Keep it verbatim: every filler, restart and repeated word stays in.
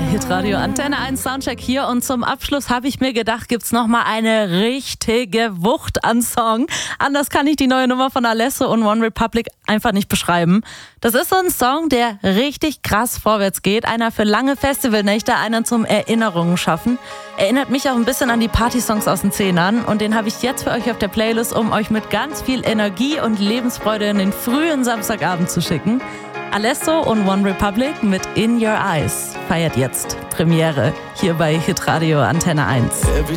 Hitradio Antenne eins Soundcheck hier und zum Abschluss habe ich mir gedacht, gibt's noch mal eine richtige Wucht an Song. Anders kann ich die neue Nummer von Alesso und One Republic einfach nicht beschreiben. Das ist so ein Song, der richtig krass vorwärts geht. Einer für lange Festivalnächte, einer zum Erinnerungen schaffen. Erinnert mich auch ein bisschen an die Partysongs aus den Zehnern und den habe ich jetzt für euch auf der Playlist, um euch mit ganz viel Energie und Lebensfreude in den frühen Samstagabend zu schicken. Alesso und One Republic mit In Your Eyes feiert jetzt Premiere hier bei Hitradio Antenne eins.